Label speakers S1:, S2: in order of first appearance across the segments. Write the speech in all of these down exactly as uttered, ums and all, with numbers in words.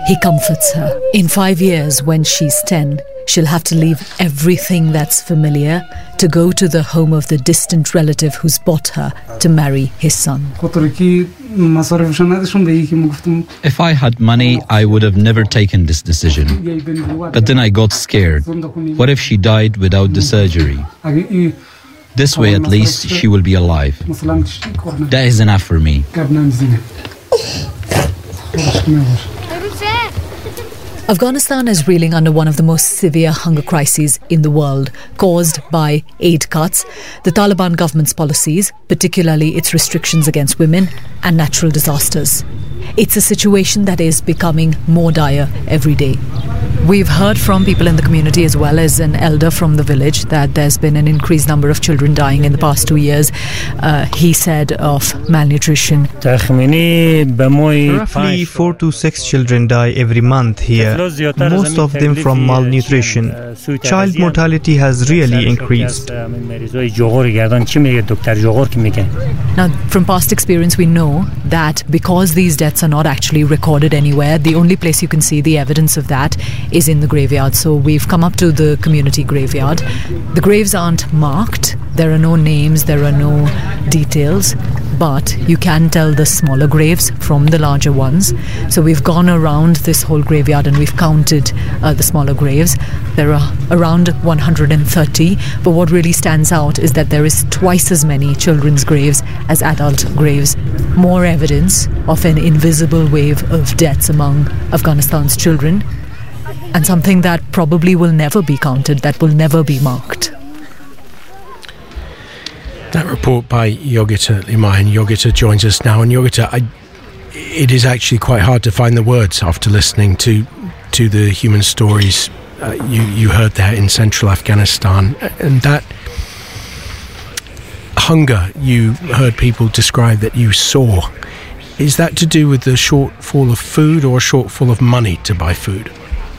S1: He comforts her. In five years, when she's ten, she'll have to leave everything that's familiar to go to the home of the distant relative who's bought her to marry his son.
S2: If I had money, I would have never taken this decision. But then I got scared. What if she died without the surgery? This way, at least, she will be alive. That is enough for me.
S1: Afghanistan is reeling under one of the most severe hunger crises in the world, caused by aid cuts, the Taliban government's policies, particularly its restrictions against women, and natural disasters. It's a situation that is becoming more dire every day. We've heard from people in the community as well as an elder from the village that there's been an increased number of children dying in the past two years, uh, he said, of malnutrition.
S3: Roughly four to six children die every month here, most of them from malnutrition. Child mortality has really increased.
S1: Now, from past experience, we know that because these deaths are not actually recorded anywhere, the only place you can see the evidence of that is in the graveyard. So we've come up to the community graveyard. The graves aren't marked. There are no names, there are no details, but you can tell the smaller graves from the larger ones. So we've gone around this whole graveyard and we've counted uh, the smaller graves. There are around one hundred thirty, but what really stands out is that there is twice as many children's graves as adult graves. More evidence of an invisible wave of deaths among Afghanistan's children, and something that probably will never be counted, that will never be marked.
S4: That report by Yogita Limayan. Yogita joins us now. And Yogita, I, it is actually quite hard to find the words after listening to to the human stories uh, you, you heard there in central Afghanistan. And that hunger you heard people describe that you saw, is that to do with the shortfall of food or a shortfall of money to buy food?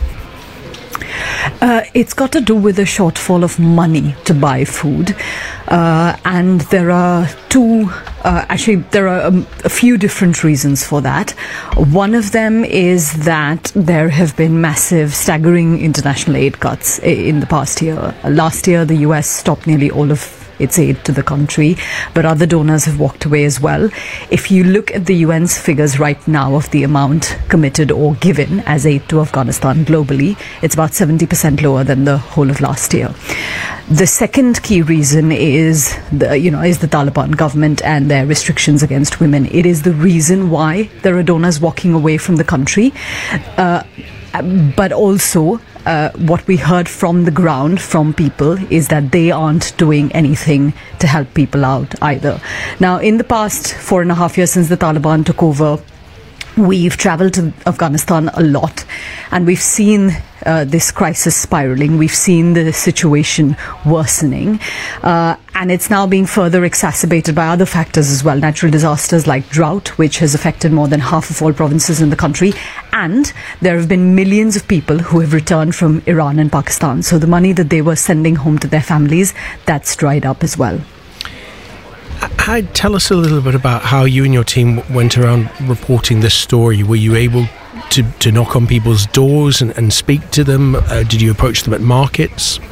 S1: Uh, it's got to do with a shortfall of money to buy food. Uh, and there are two, uh, actually, there are a, a few different reasons for that. One of them is that there have been massive, staggering international aid cuts in the past year. Last year, the U S stopped nearly all of its aid to the country, but other donors have walked away as well. If you look at the U N's figures right now of the amount committed or given as aid to Afghanistan globally, it's about seventy percent lower than the whole of last year. The second key reason is the, you know, is the Taliban government and their restrictions against women. It is the reason why there are donors walking away from the country, uh, but also Uh, what we heard from the ground from people is that they aren't doing anything to help people out either. Now, in the past four and a half years since the Taliban took over, we've travelled to Afghanistan a lot, and we've seen uh, this crisis spiralling. We've seen the situation worsening, uh, and it's now being further exacerbated by other factors as well. Natural disasters like drought, which has affected more than half of all provinces in the country, and there have been millions of people who have returned from Iran and Pakistan. So the money that they were sending home to their families, that's dried up as well.
S4: Hi, tell us a little bit about how you and your team went around reporting this story. Were you able to, to knock on people's doors and, and speak to them? Uh, did you approach them at markets?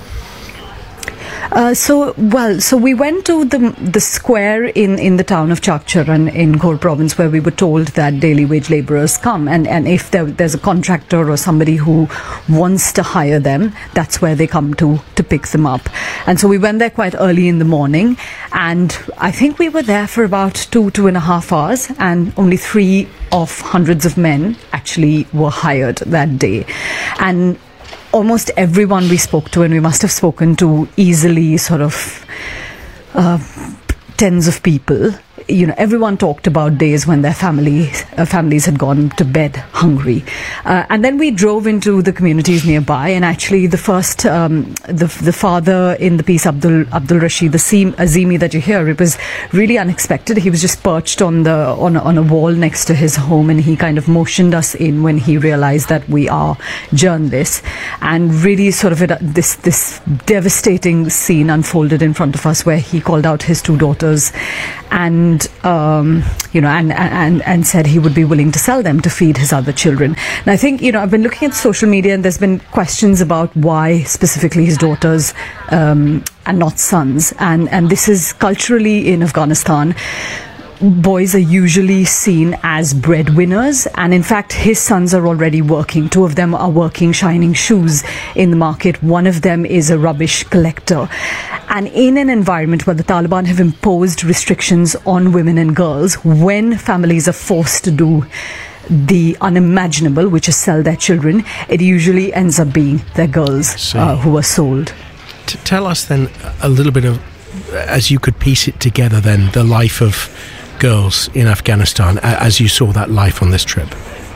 S1: Uh, so, well, so we went to the the square in, in the town of Chakcharan in Ghor province, where we were told that daily wage labourers come, and, and if there, there's a contractor or somebody who wants to hire them, that's where they come to, to pick them up. And so we went there quite early in the morning, and I think we were there for about two, two and a half hours, and only three of hundreds of men actually were hired that day. And almost everyone we spoke to, and we must have spoken to easily sort of uh, tens of people, you know, everyone talked about days when their families uh, families had gone to bed hungry. Uh, and then we drove into the communities nearby, and actually the first, um, the the father in the piece, Abdul Abdul Rashid, the Azimi that you hear, it was really unexpected. He was just perched on the on a, on a wall next to his home, and he kind of motioned us in when he realized that we are journalists, and really sort of it, this this devastating scene unfolded in front of us, where he called out his two daughters, and and um, you know, and, and and said he would be willing to sell them to feed his other children. And I think, you know, I've been looking at social media, and there's been questions about why specifically his daughters um, and not sons, and and this is culturally in Afghanistan. Boys are usually seen as breadwinners, and in fact his sons are already working. Two of them are working shining shoes in the market. One of them is a rubbish collector. And in an environment where the Taliban have imposed restrictions on women and girls, when families are forced to do the unimaginable, which is sell their children, it usually ends up being their girls uh, who are sold.
S4: To tell us then a little bit of, as you could piece it together then, the life of girls in Afghanistan as you saw that life on this trip.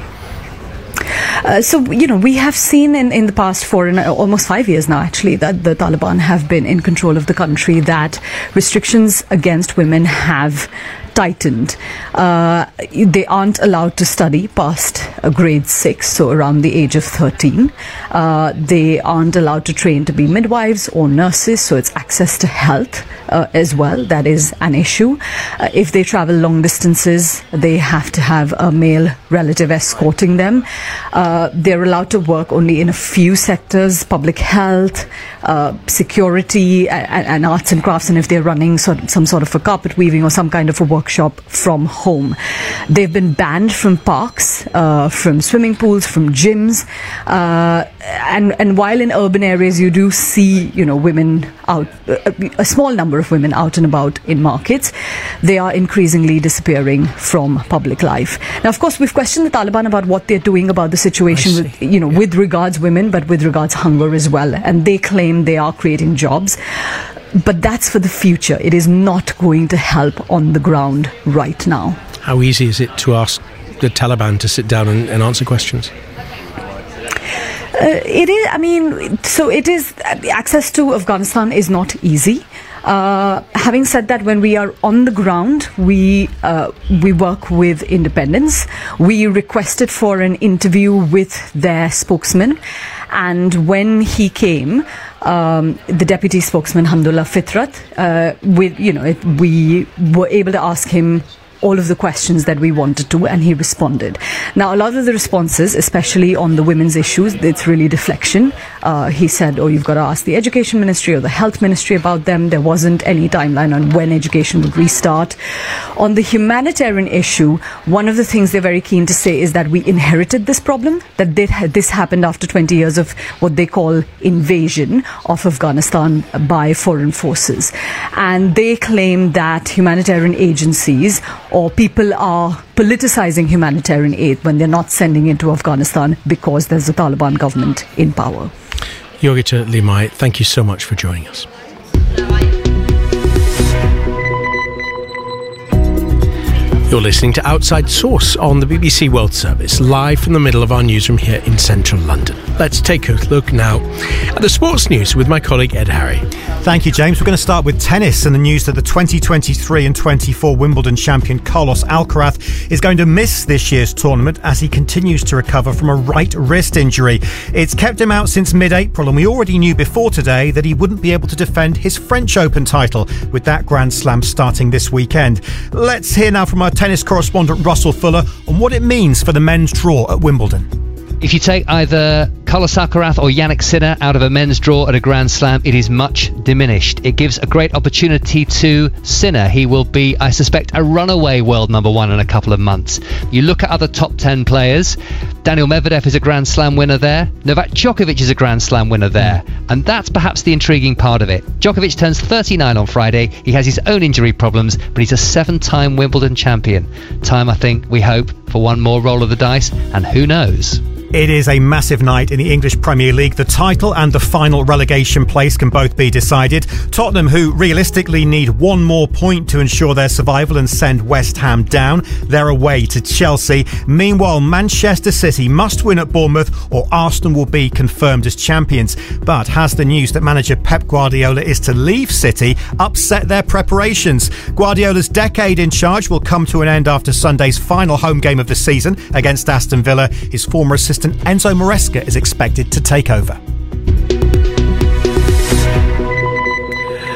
S1: Uh, so, you know, we have seen in, in the past four and uh, almost five years now, actually, that the Taliban have been in control of the country, that restrictions against women have tightened. Uh, they aren't allowed to study past uh, grade six, so around the age of thirteen. Uh, they aren't allowed to train to be midwives or nurses, so it's access to health uh, as well. That is an issue. Uh, if they travel long distances, they have to have a male relative escorting them. Uh, they're allowed to work only in a few sectors: public health, uh, security, and, and arts and crafts, and if they're running sort, some sort of a carpet weaving or some kind of a work workshop from home. They've been banned from parks, uh, from swimming pools, from gyms, uh, and and while in urban areas you do see, you know, women out, a, a small number of women out and about in markets, they are increasingly disappearing from public life. Now, of course, we've questioned the Taliban about what they're doing about the situation with, you know, yeah. with regards women, but with regards hunger as well, and they claim they are creating jobs. But that's for the future. It is not going to help on the ground right now.
S4: How easy is it to ask the Taliban to sit down and, and answer questions?
S1: Uh, it is, I mean, so it is, access to Afghanistan is not easy. Uh, having said that, when we are on the ground, we uh, we work with independents. We requested for an interview with their spokesman, and when he came, um, the deputy spokesman Hamdullah Fitrat, uh, with you know, it, we were able to ask him all of the questions that we wanted to, and he responded. Now, a lot of the responses, especially on the women's issues, it's really deflection. Uh, he said, oh, you've got to ask the education ministry or the health ministry about them. There wasn't any timeline on when education would restart. On the humanitarian issue, one of the things they're very keen to say is that we inherited this problem, that this happened after twenty years of what they call invasion of Afghanistan by foreign forces. And they claim that humanitarian agencies or people are politicizing humanitarian aid when they're not sending it to Afghanistan because there's a Taliban government in power.
S4: Yogita Limaye, thank you so much for joining us. You're listening to Outside Source on the B B C World Service, live from the middle of our newsroom here in central London. Let's take a look now at the sports news with my colleague Ed Harry.
S5: Thank you, James. We're going to start with tennis and the news that the twenty twenty-three and twenty-four Wimbledon champion Carlos Alcaraz is going to miss this year's tournament as he continues to recover from a right wrist injury. It's kept him out since mid-April, and we already knew before today that he wouldn't be able to defend his French Open title with that Grand Slam starting this weekend. Let's hear now from our tennis correspondent Russell Fuller on what it means for the men's draw at Wimbledon.
S6: If you take either Carlos Alcaraz or Jannik Sinner out of a men's draw at a Grand Slam, it is much diminished. It gives a great opportunity to Sinner. He will be, I suspect, a runaway world number one in a couple of months. You look at other top ten players. Daniil Medvedev is a Grand Slam winner there. Novak Djokovic is a Grand Slam winner there. And that's perhaps the intriguing part of it. Djokovic turns thirty-nine on Friday. He has his own injury problems, but he's a seven-time Wimbledon champion. Time, I think, we hope, for one more roll of the dice, and who knows?
S5: It is a massive night in the English Premier League. The title and the final relegation place can both be decided. Tottenham, who realistically need one more point to ensure their survival and send West Ham down, they're away to Chelsea. Meanwhile, Manchester City must win at Bournemouth or Arsenal will be confirmed as champions. But has the news that manager Pep Guardiola is to leave City upset their preparations? Guardiola's decade in charge will come to an end after Sunday's final home game of the season against Aston Villa. His former assistant Enzo Maresca is expected to take over.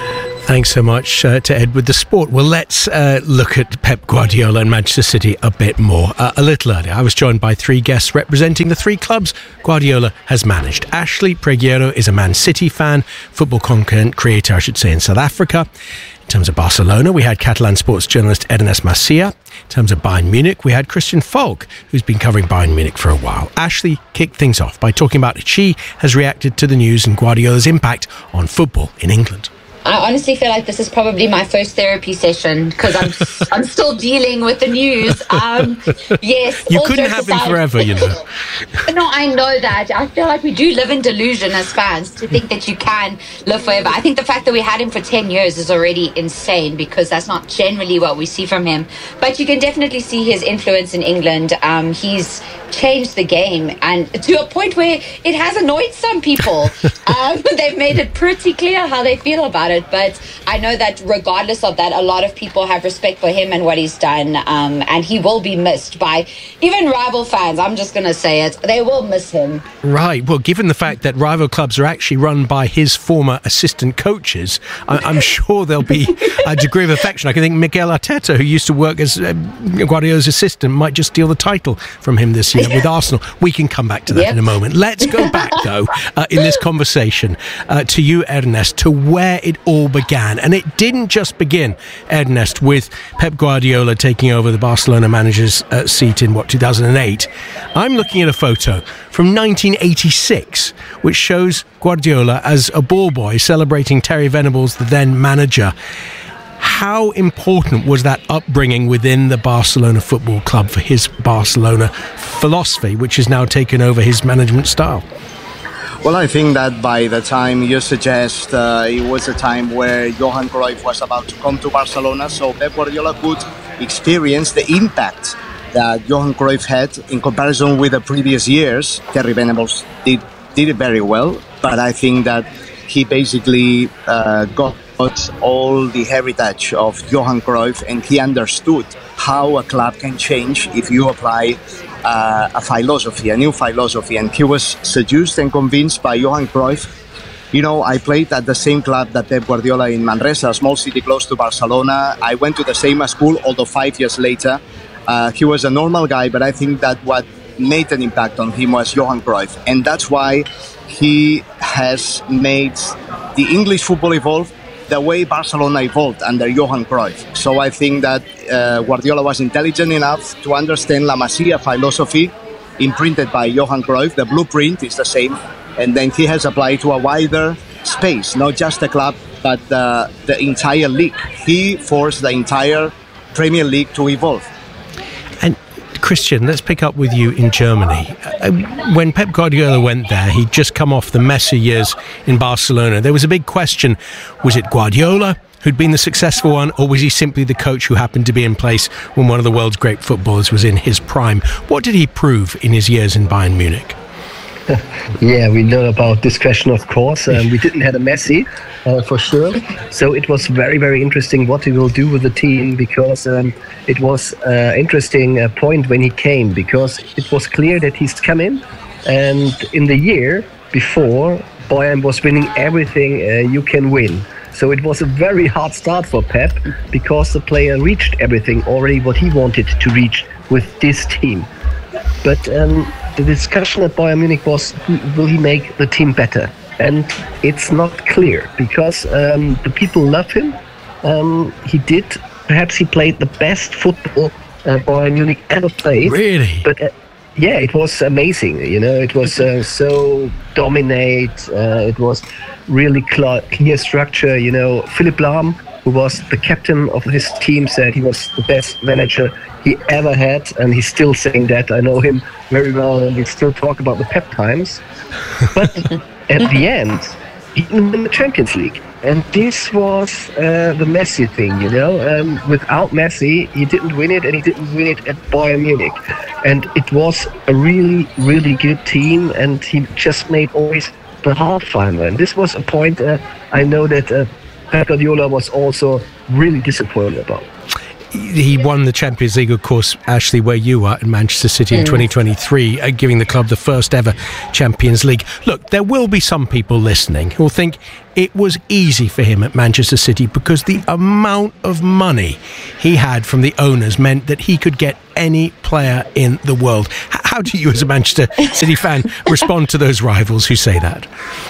S4: Thanks so much uh, to Ed with the sport. Well, let's uh, look at Pep Guardiola and Manchester City a bit more. Uh, a little earlier, I was joined by three guests representing the three clubs Guardiola has managed. Ashley Preguero is a Man City fan, football content creator, I should say, in South Africa. In terms of Barcelona, we had Catalan sports journalist Ernest Macia. In terms of Bayern Munich, we had Christian Falk, who's been covering Bayern Munich for a while. Ashley kicked things off by talking about how she has reacted to the news and Guardiola's impact on football in England.
S7: I honestly feel like this is probably my first therapy session because I'm I'm still dealing with the news. Um, yes,
S4: you couldn't have him forever, you know.
S7: No, I know that. I feel like we do live in delusion as fans to think that you can live forever. I think the fact that we had him for ten years is already insane because that's not generally what we see from him. But you can definitely see his influence in England. Um, he's changed the game, and to a point where it has annoyed some people. um, they've made it pretty clear how they feel about it. But I know that regardless of that, a lot of people have respect for him and what he's done, um, and he will be missed by even rival fans. I'm just going to say it. They will miss him.
S4: Right. Well, given the fact that rival clubs are actually run by his former assistant coaches, I- I'm sure there'll be a degree of affection. I can think Mikel Arteta, who used to work as uh, Guardiola's assistant, might just steal the title from him this year with Arsenal. We can come back to that yep. in a moment. Let's go back, though, uh, in this conversation uh, to you, Ernest, to where it all began. And it didn't just begin, Ernest, with Pep Guardiola taking over the Barcelona manager's uh, seat in, what, two thousand eight. I'm looking at a photo from nineteen eighty-six, which shows Guardiola as a ball boy celebrating Terry Venables, the then manager. How important was that upbringing within the Barcelona Football Club for his Barcelona philosophy, which has now taken over his management style?
S8: Well, I think that by the time you suggest, uh, it was a time where Johan Cruyff was about to come to Barcelona, so Pep Guardiola could experience the impact that Johan Cruyff had in comparison with the previous years. Terry Venables did, did it very well, but I think that he basically uh, got all the heritage of Johan Cruyff, and he understood how a club can change if you apply uh, a philosophy, a new philosophy. And he was seduced and convinced by Johan Cruyff. You know, I played at the same club that Pep Guardiola in Manresa, a small city close to Barcelona. I went to the same school, although five years later. Uh, he was a normal guy, but I think that what made an impact on him was Johan Cruyff. And that's why he has made the English football evolve the way Barcelona evolved under Johan Cruyff. So I think that uh, Guardiola was intelligent enough to understand La Masia philosophy imprinted by Johan Cruyff. The blueprint is the same, and then he has applied to a wider space, not just the club, but uh, the entire league. He forced the entire Premier League to evolve.
S4: And Christian, let's pick up with you in Germany. Uh, when Pep Guardiola went there, he'd just come off the Messi years in Barcelona. There was a big question. Was it Guardiola who'd been the successful one, or was he simply the coach who happened to be in place when one of the world's great footballers was in his prime? What did he prove in his years in Bayern Munich?
S9: Yeah, we know about this question, of course. Um, we didn't have a Messi, uh, for sure. So it was very, very interesting what he will do with the team, because um, it was an uh, interesting uh, point when he came, because it was clear that he's coming. And in the year before, Bayern was winning everything uh, you can win. So it was a very hard start for Pep, because the player reached everything already what he wanted to reach with this team. But um, the discussion at Bayern Munich was, will he make the team better? And it's not clear, because um, the people love him. Um, he did, perhaps he played the best football uh, Bayern Munich ever played.
S4: Really?
S9: But uh, yeah, it was amazing. You know, it was uh, so dominate. Uh, it was really clear, clear structure. You know, Philipp Lahm, who was the captain of his team, said he was the best manager he ever had, and he's still saying that. I know him very well, and we still talk about the Pep times. But at the end, he didn't win the Champions League, and this was uh, the Messi thing, you know. Um, without Messi, he didn't win it, and he didn't win it at Bayern Munich. And it was a really, really good team, and he just made always the half final. And this was a point uh, I know that uh, Pep Guardiola was also really disappointed about.
S4: he won the Champions League, of course, Ashley, where you were in Manchester City in mm. twenty twenty-three, uh, giving the club the first ever Champions League. Look, there will be some people listening who will think it was easy for him at Manchester City because the amount of money he had from the owners meant that he could get any player in the world. H- how do you, as a Manchester City fan, respond to those rivals who say that?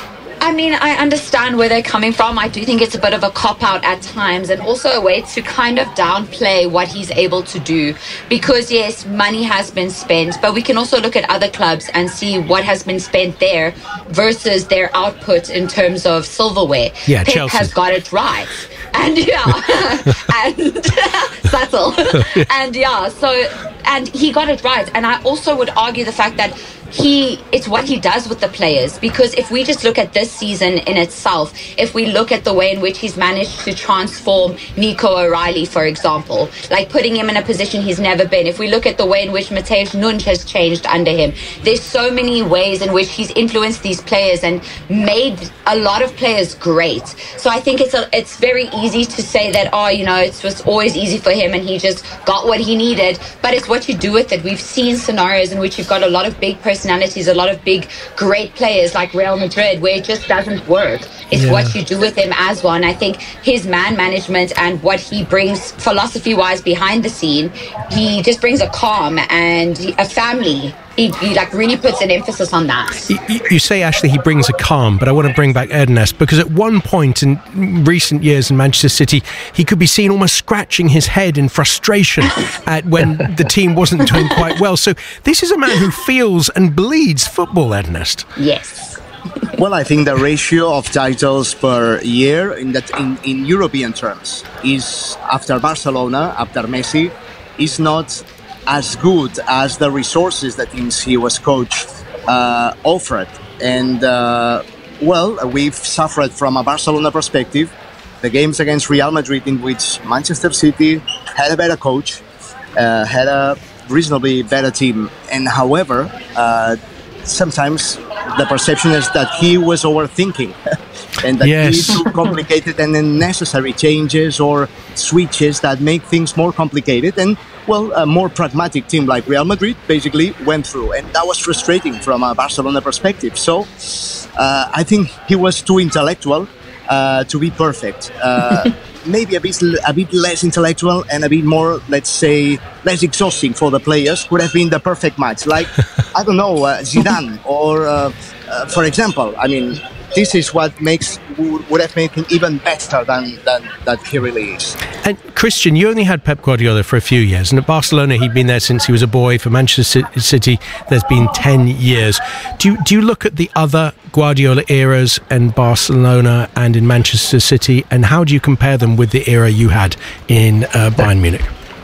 S7: I mean, I understand where they're coming from. I do think it's a bit of a cop-out at times, and also a way to kind of downplay what he's able to do. Because, yes, money has been spent, but we can also look at other clubs and see what has been spent there versus their output in terms of silverware.
S4: Yeah,
S7: Pep
S4: Chelsea
S7: has got it right. And, yeah, and subtle. And, yeah, so, and he got it right. And I also would argue the fact that he it's what he does with the players, because if we just look at this season in itself, if we look at the way in which he's managed to transform Nico O'Reilly, for example, like putting him in a position he's never been, if we look at the way in which Matheus Nunes has changed under him, there's so many ways in which he's influenced these players and made a lot of players great. So I think it's a, it's very easy to say that, oh, you know, it was always easy for him and he just got what he needed, but it's what you do with it. We've seen scenarios in which you've got a lot of big personalities, a lot of big, great players like Real Madrid, where it just doesn't work. It's yeah. what you do with him as well. And I think his man management and what he brings philosophy-wise behind the scene, he just brings a calm and a family. He, he like really puts an emphasis on that.
S4: You, you say, Ashley, he brings a calm, but I want to bring back Ernest, because at one point in recent years in Manchester City, he could be seen almost scratching his head in frustration at when the team wasn't doing quite well. So this is a man who feels and bleeds football, Ernest.
S7: Yes.
S8: Well, I think the ratio of titles per year in that in, in European terms is, after Barcelona, after Messi, is not as good as the resources that teams he was coached uh, offered. And, uh, well, we've suffered from a Barcelona perspective. The games against Real Madrid, in which Manchester City had a better coach, uh, had a reasonably better team. And however, uh, sometimes the perception is that he was overthinking and that
S4: yes.
S8: he too complicated and unnecessary changes or switches that make things more complicated. And, well, a more pragmatic team like Real Madrid basically went through. And that was frustrating from a Barcelona perspective. So uh, I think he was too intellectual uh, to be perfect. Uh, maybe a bit, a bit less intellectual and a bit more, let's say, less exhausting for the players would have been the perfect match. Like, I don't know, uh, Zidane or, uh, uh, for example, I mean, this is what makes would have made him even better than, than that he really is.
S4: And Christian, you only had Pep Guardiola for a few years, and at Barcelona he'd been there since he was a boy. For Manchester City, there's been ten years. Do you, do you look at the other Guardiola eras in Barcelona and in Manchester City, and how do you compare them with the era you had in uh, Bayern Munich?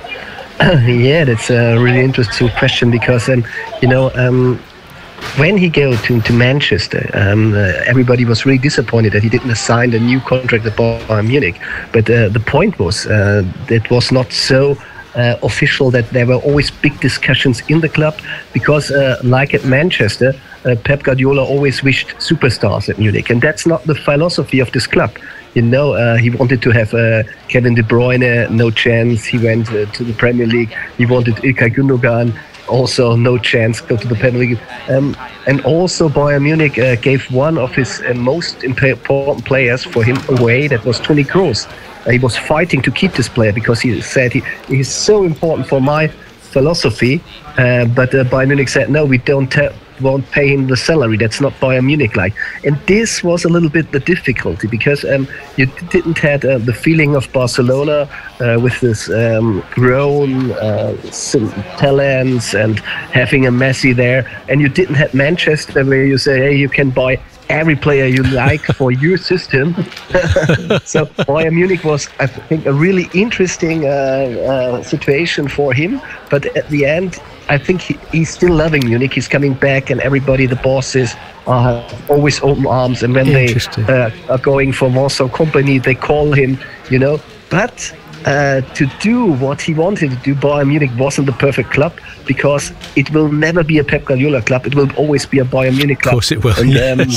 S9: Yeah, that's a really interesting question, because um, you know. Um, When he go to, to Manchester, um, uh, everybody was really disappointed that he didn't sign a new contract at Bayern Munich. But uh, the point was uh, it was not so uh, official that there were always big discussions in the club, because uh, like at Manchester, uh, Pep Guardiola always wished superstars at Munich. And that's not the philosophy of this club. You know, uh, he wanted to have uh, Kevin De Bruyne, no chance. He went uh, to the Premier League. He wanted Ilkay Gündogan. Also, no chance, go to the Premier League. Um, and also, Bayern Munich uh, gave one of his uh, most important players for him away. That was Toni Kroos. Uh, he was fighting to keep this player because he said he he's so important for my philosophy. Uh, but uh, Bayern Munich said, no, we don't te- won't pay him the salary. That's not Bayern Munich like. And this was a little bit the difficulty, because um, you didn't have uh, the feeling of Barcelona uh, with this um, grown uh, talents and having a Messi there. And you didn't have Manchester, where you say, hey, you can buy every player you like for your system. So Bayern Munich was, I think, a really interesting uh, uh, situation for him. But at the end, I think he, he's still loving Munich. He's coming back, and everybody, the bosses, are always open arms. And when they uh, are going for Warsaw Company, they call him, you know. But uh, to do what he wanted to do, Bayern Munich wasn't the perfect club, because it will never be a Pep Guardiola club. It will always be a Bayern Munich club.
S4: Of course it will,
S9: and,
S4: yes.
S9: um,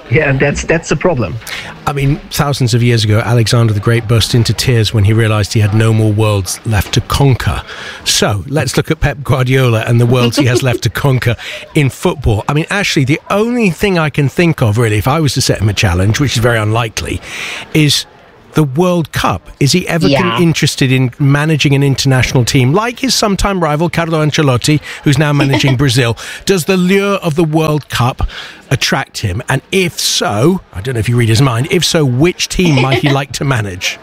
S9: Yeah, and that's that's the problem.
S4: I mean, thousands of years ago, Alexander the Great burst into tears when he realised he had no more worlds left to conquer. So, let's look at Pep Guardiola and the worlds he has left to conquer in football. I mean, actually, the only thing I can think of, really, if I was to set him a challenge, which is very unlikely, is the World Cup. Is he ever
S7: Yeah.
S4: interested in managing an international team like his sometime rival Carlo Ancelotti, who's now managing Brazil? Does the lure of the World Cup attract him? And if so, I don't know if you read his mind, if so, which team might he like to manage?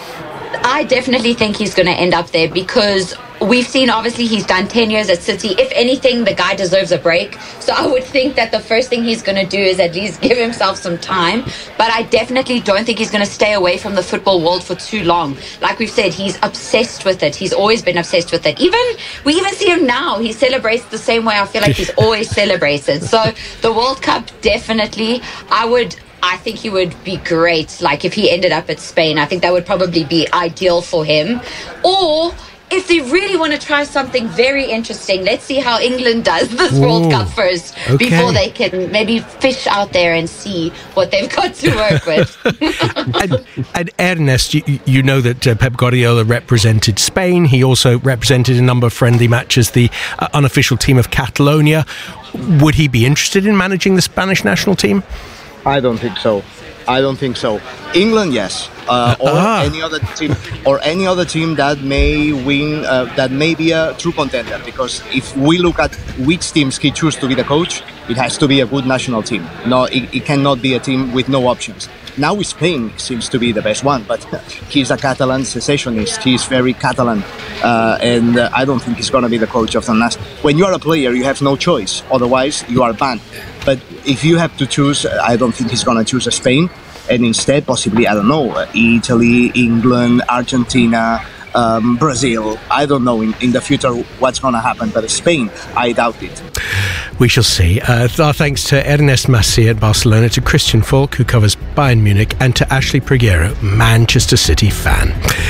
S7: I definitely think he's going to end up there because we've seen, obviously, he's done ten years at City. If anything, the guy deserves a break. So I would think that the first thing he's going to do is at least give himself some time. But I definitely don't think he's going to stay away from the football world for too long. Like we've said, he's obsessed with it. He's always been obsessed with it. Even we even see him now. He celebrates the same way I feel like he's always celebrated. So the World Cup, definitely. I would... I think he would be great. Like, if he ended up at Spain, I think that would probably be ideal for him. Or if they really want to try something very interesting, let's see how England does this
S4: Ooh,
S7: World Cup first
S4: okay.
S7: before they can maybe fish out there and see what they've got to work with.
S4: and, and Ernest, you, you know that uh, Pep Guardiola represented Spain. He also represented a number of friendly matches, the uh, unofficial team of Catalonia. Would he be interested in managing the Spanish national team?
S8: I don't think so. I don't think so. England, yes, uh, or
S4: Ah.
S8: any other team, or any other team that may win, uh, that may be a true contender. Because if we look at which teams he chooses to be the coach, it has to be a good national team. No, it, it cannot be a team with no options. Now Spain seems to be the best one, but he's a Catalan secessionist. He's very Catalan, uh, and uh, I don't think he's going to be the coach of the national. When you are a player, you have no choice. Otherwise, you are banned. But if you have to choose, I don't think he's going to choose Spain, and instead, possibly, I don't know, Italy, England, Argentina, um, Brazil. I don't know in, in the future what's going to happen, but Spain, I doubt it.
S4: We shall see. Uh, our thanks to Ernest Massé at Barcelona, to Christian Falk, who covers Bayern Munich, and to Ashley Preguero, Manchester City fan.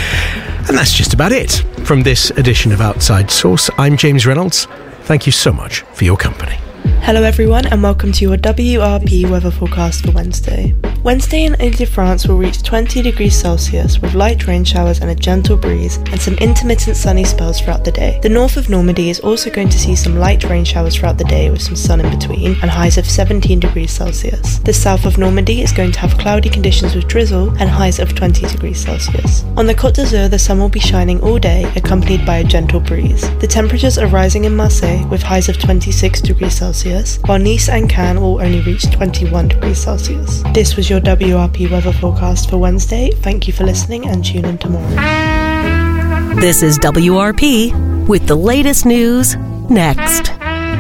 S4: And that's just about it from this edition of Outside Source. I'm James Reynolds. Thank you so much for your company.
S10: Hello everyone and welcome to your W R P weather forecast for Wednesday. Wednesday in Ile-de-France will reach twenty degrees Celsius with light rain showers and a gentle breeze and some intermittent sunny spells throughout the day. The north of Normandy is also going to see some light rain showers throughout the day with some sun in between and highs of seventeen degrees Celsius. The south of Normandy is going to have cloudy conditions with drizzle and highs of twenty degrees Celsius. On the Côte d'Azur the sun will be shining all day accompanied by a gentle breeze. The temperatures are rising in Marseille with highs of twenty-six degrees Celsius, while Nice and Cannes will only reach twenty-one degrees Celsius. This was your W R P weather forecast for Wednesday. Thank you for listening and tune in tomorrow.
S11: This is W R P with the latest news next.